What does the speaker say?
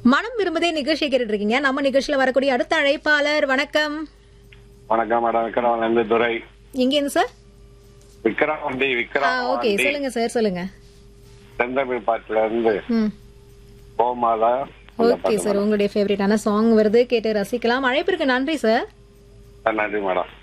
மனம் விரும்புதே நிகழ்ச்சி கேட்டுட்டு இருக்கீங்க. நம்ம நிகழ்ச்சியில வரக்கூடிய அடுத்த அழைப்பாளர் வணக்கம். வணக்கம் மேடம். விக்ரவாண்டி துரை. எங்க இருந்து சார்? விக்ரவாண்டி ஓகே, சொல்லுங்க சார், சொல்லுங்க. செந்தமிழ் பாட்டுல இருந்து கோமாலா. ஓகே சார், உங்களுடைய ஃபேவரட்டான சாங் வருது, கேட்டு ரசிக்கலாம். அழைப்பிற்கு நன்றி சார். நன்றி மேடம்.